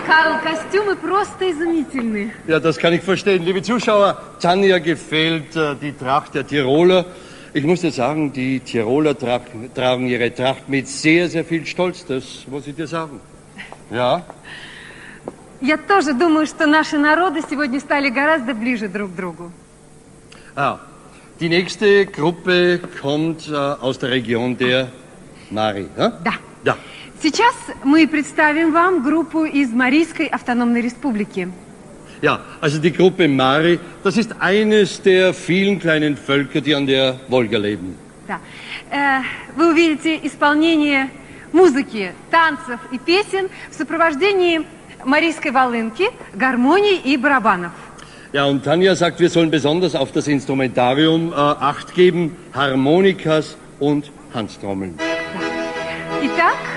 Karl, костюмы просто изумительные. Ja, das kann ich verstehen. Liebe Zuschauer, Tanja gefällt die Tracht der Tiroler. Ich muss dir sagen, die Tiroler tragen ihre Tracht mit sehr, sehr viel Stolz. Das muss ich dir sagen. Ja? Я тоже думаю, что наши народы сегодня стали гораздо ближе друг к другу. Ah, die nächste Gruppe kommt aus der Region der Mari. Ja? Да. Ja. Сейчас мы представим вам группу из Марийской автономной республики. Ja, also die Gruppe Mari, das ist eines der vielen kleinen Völker, die an der Wolga leben. Да. Вы увидите исполнение музыки, танцев и песен в сопровождении марийской волынки, гармоний и барабанов. Ja, und Tanja sagt, wir sollen besonders auf das Instrumentarium Acht geben, Harmonikas und Handtrommeln. Итак,